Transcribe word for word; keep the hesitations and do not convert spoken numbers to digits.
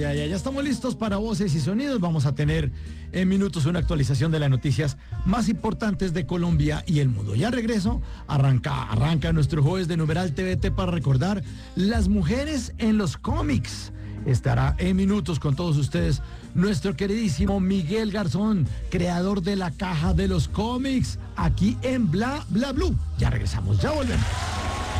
ay, ay. Ya estamos listos para Voces y Sonidos. Vamos a tener en minutos una actualización de las noticias más importantes de Colombia y el mundo. Ya regreso, arranca, arranca nuestro jueves de Numeral T V T para recordar las mujeres en los cómics. Estará en minutos con todos ustedes nuestro queridísimo Miguel Garzón, creador de la caja de los cómics, aquí en Bla Bla Blue. Ya regresamos, ya volvemos.